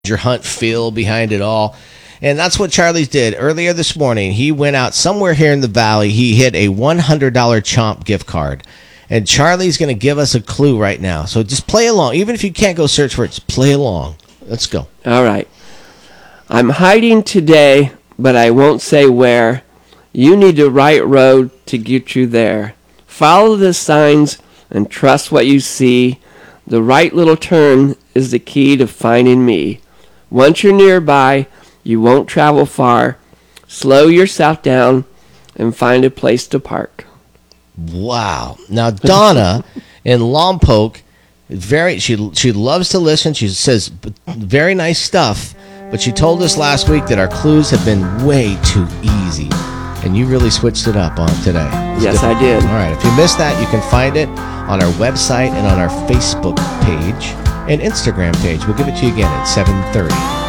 hunt feel behind it all. And that's what Charlie's did earlier this morning. He went out somewhere here in the valley. He hit a $100 Chomp gift card. And Charlie's going to give us a clue right now. So just play along. Even if you can't go search for it, just play along. Let's go. All right. I'm hiding today, but I won't say where. You need the right road to get you there. Follow the signs and trust what you see. The right little turn is the key to finding me. Once you're nearby, you won't travel far. Slow yourself down and find a place to park. Wow. Now, Donna in Lompoc, she loves to listen. She says very nice stuff, but she told us last week that our clues have been way too easy, and you really switched it up on today. Yes, I did. All right. If you missed that, you can find it on our website and on our Facebook page and Instagram page. We'll give it to you again at 7:30.